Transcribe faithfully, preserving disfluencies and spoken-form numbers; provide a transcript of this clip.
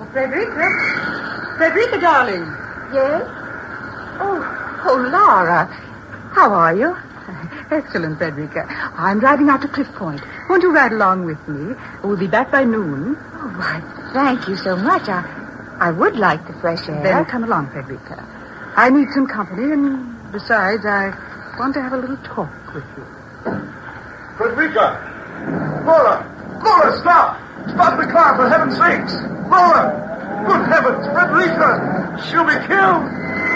Frederica? Frederica, darling. Yes? Oh, oh, Laura. How are you? Excellent, Frederica. I'm driving out to Cliff Point. Won't you ride along with me? We'll be back by noon. Oh, why, thank you so much. I, I would like the fresh air. Then come along, Frederica. I need some company, and besides, I want to have a little talk with you. Frederica! Laura! Laura, stop! Stop the car, for heaven's sakes! Laura! Good heavens, Frederica! She'll be killed!